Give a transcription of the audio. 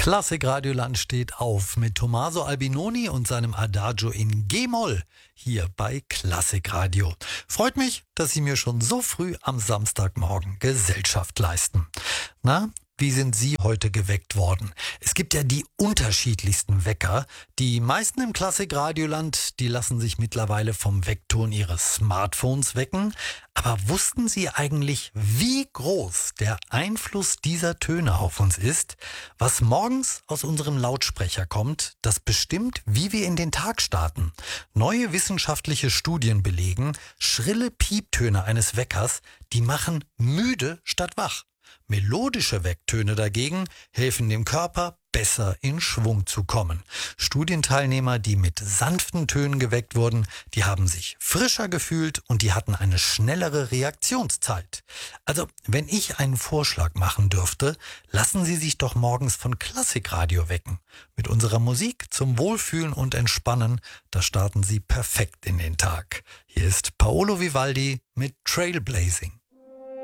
Klassik Radioland steht auf mit Tommaso Albinoni und seinem Adagio in G-Moll hier bei Klassik Radio. Freut mich, dass Sie mir schon so früh am Samstagmorgen Gesellschaft leisten. Na, wie sind Sie heute geweckt worden? Es gibt ja die unterschiedlichsten Wecker. Die meisten im Klassik Radioland, die lassen sich mittlerweile vom Weckton ihres Smartphones wecken. Aber wussten Sie eigentlich, wie groß der Einfluss dieser Töne auf uns ist? Was morgens aus unserem Lautsprecher kommt, das bestimmt, wie wir in den Tag starten. Neue wissenschaftliche Studien belegen, schrille Pieptöne eines Weckers, die machen müde statt wach. Melodische Wecktöne dagegen helfen dem Körper, besser in Schwung zu kommen. Studienteilnehmer, die mit sanften Tönen geweckt wurden, die haben sich frischer gefühlt und die hatten eine schnellere Reaktionszeit. Also, wenn ich einen Vorschlag machen dürfte, lassen Sie sich doch morgens von Klassikradio wecken. Mit unserer Musik zum Wohlfühlen und Entspannen, da starten Sie perfekt in den Tag. Hier ist Paolo Vivaldi mit Trailblazing.